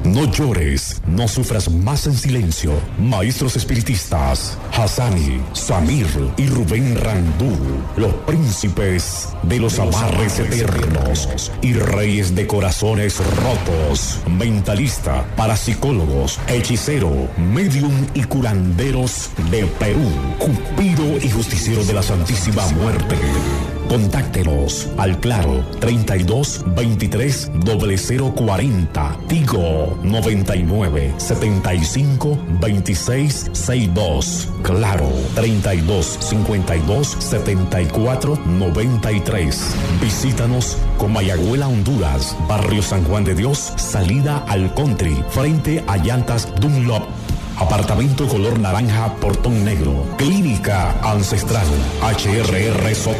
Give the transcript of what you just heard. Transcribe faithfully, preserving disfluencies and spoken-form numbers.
No llores, no sufras más en silencio. Maestros espiritistas, Hassani, Samir y Rubén Randú, los príncipes de los amarres eternos y reyes de corazones rotos, mentalista, parapsicólogos, hechicero, medium y curanderos de Perú, Cupido y justiciero de la Santísima Muerte. Contáctenos al Claro treinta y dos veintitrés cero cero cuarenta, Tigo noventa y nueve setenta y cinco veintiséis sesenta y dos, Claro treinta y dos cincuenta y dos setenta y cuatro noventa y tres. Visítanos Comayagüela, Honduras, Barrio San Juan de Dios, salida al Country, frente a Llantas Dunlop. Apartamento color naranja, portón negro. Clínica Ancestral, H R R